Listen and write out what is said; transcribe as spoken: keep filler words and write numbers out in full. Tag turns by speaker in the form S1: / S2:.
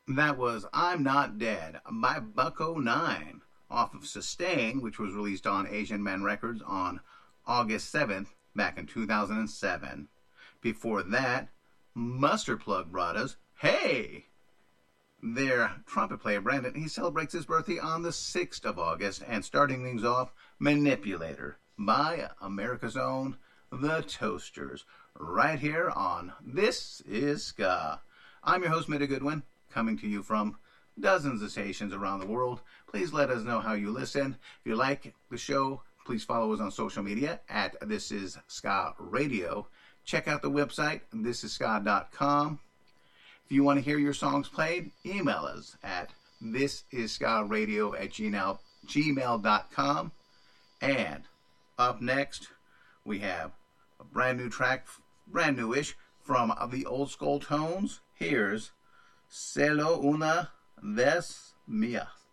S1: That was I'm Not Dead by Bucko nine off of Sustain, which was released on Asian Man Records on August seventh back in two thousand seven. Before that, Mustard Plug brought us Hey! Their trumpet player, Brandon, he celebrates his birthday on the sixth of August, and starting things off, Manipulator by America's Own The Toasters, right here on This Is Ska. I'm your host, Mitty Goodwin, coming to you from dozens of stations around the world. Please let us know how you listen. If you like the show, please follow us on social media at This Is Ska Radio. Check out the website, this is ska dot com. If you want to hear your songs played, email us at thisisskaradio at gmail dot com. And up next, we have a brand new track, brand newish, from the Old Skull Tones. Here's Solo Una Vez Mía.